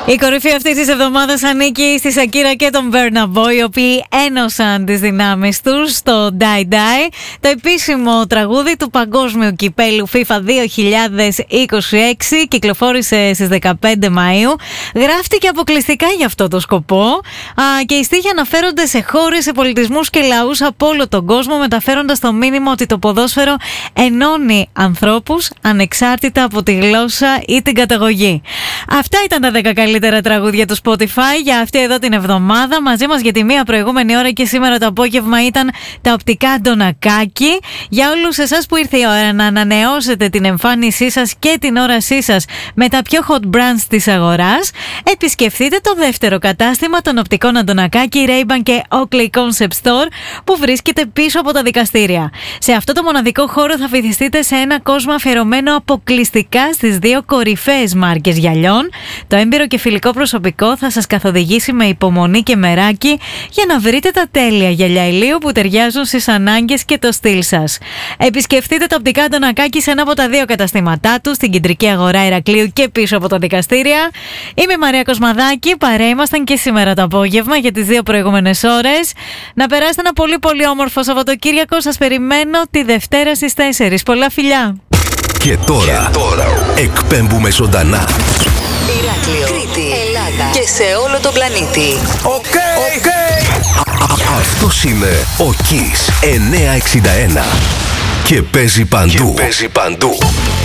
Η κορυφή αυτή τη εβδομάδα ανήκει στη Σακύρα και τον Burna Boy, οι οποίοι ένωσαν τις δυνάμεις τους στο Die Die, το επίσημο τραγούδι του παγκόσμιου κυπέλου FIFA 2026. Κυκλοφόρησε στις 15 Μαΐου. Γράφτηκε αποκλειστικά για αυτό το σκοπό και οι στίχοι αναφέρονται σε χώρες, σε πολιτισμούς και λαούς από όλο τον κόσμο, μεταφέροντας το μήνυμα ότι το ποδόσφαιρο ενώνει ανθρώπους ανεξάρτητα από τη γλώσσα ή την καταγωγή. Αυτά ήταν τα 10 καλύτερα τραγούδια του Spotify για αυτή εδώ την εβδομάδα. Μαζί μας για τη μία προηγούμενη ώρα και σήμερα το απόγευμα ήταν τα οπτικά Αντωνακάκη. Για όλους εσάς που ήρθε η ώρα να ανανεώσετε την εμφάνισή σας και την όρασή σας με τα πιο hot brands της αγοράς, επισκεφτείτε το δεύτερο κατάστημα των οπτικών Αντωνακάκη, Ray-Ban και Oakley Concept Store, που βρίσκεται πίσω από τα δικαστήρια. Σε αυτό το μοναδικό χώρο θα βυθιστείτε σε ένα κόσμο αφιερωμένο αποκλειστικά στις δύο κορυφαίες μάρκες γυαλιών. Το έμπειρο και φιλικό προσωπικό θα σας καθοδηγήσει με υπομονή και μεράκι για να βρείτε τα τέλεια γυαλιά ηλίου που ταιριάζουν στις ανάγκες και το στυλ σας. Επισκεφτείτε τα οπτικά Αντωνακάκη σε ένα από τα δύο καταστήματά του, στην κεντρική αγορά Ηρακλείου και πίσω από τα δικαστήρια. Είμαι η Μαρία Κοσμαδάκη, παρέα ήμασταν και σήμερα το απόγευμα για τις δύο προηγούμενες ώρες. Να περάσετε ένα πολύ πολύ όμορφο Σαββατοκύριακο. Σας περιμένω τη Δευτέρα στις 4. Πολλά φιλιά! Και τώρα εκπέμπουμε ζωντανά Ηράκλειο, Κρήτη, Ελλάδα και σε όλο τον πλανήτη. Αυτός είναι ο Kiss 961 και παίζει παντού.